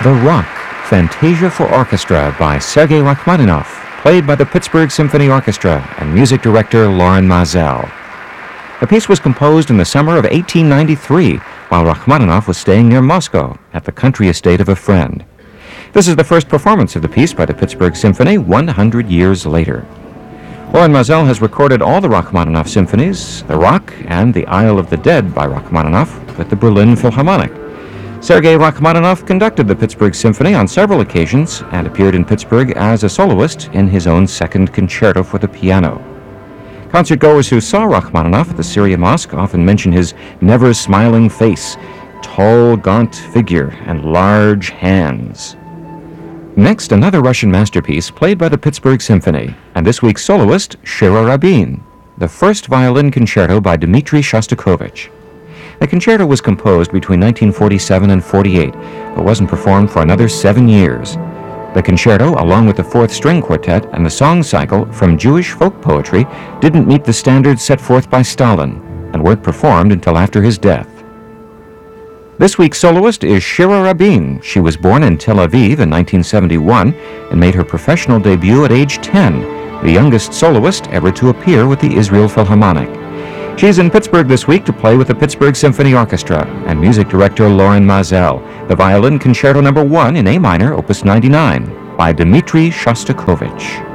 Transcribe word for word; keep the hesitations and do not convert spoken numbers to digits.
The Rock, Fantasia for Orchestra by Sergei Rachmaninoff, played by the Pittsburgh Symphony Orchestra and music director Loren Maazel. The piece was composed in the summer of eighteen ninety-three while Rachmaninoff was staying near Moscow at the country estate of a friend. This is the first performance of the piece by the Pittsburgh Symphony one hundred years later. Loren Maazel has recorded all the Rachmaninoff symphonies, The Rock and The Isle of the Dead by Rachmaninoff, with the Berlin Philharmonic. Sergei Rachmaninoff conducted the Pittsburgh Symphony on several occasions and appeared in Pittsburgh as a soloist in his own second concerto for the piano. Concertgoers who saw Rachmaninoff at the Syria Mosque often mention his never-smiling face, tall, gaunt figure, and large hands. Next, another Russian masterpiece played by the Pittsburgh Symphony, and this week's soloist, Shira Rabin, the first violin concerto by Dmitri Shostakovich. The concerto was composed between nineteen forty-seven and forty-eight, but wasn't performed for another seven years. The concerto, along with the fourth string quartet and the song cycle from Jewish folk poetry, didn't meet the standards set forth by Stalin and weren't performed until after his death. This week's soloist is Shira Rabin. She was born in Tel Aviv in nineteen seventy-one and made her professional debut at age ten, the youngest soloist ever to appear with the Israel Philharmonic. She's in Pittsburgh this week to play with the Pittsburgh Symphony Orchestra and music director Loren Maazel, the Violin Concerto Number one in A minor, Opus ninety-nine, by Dmitri Shostakovich.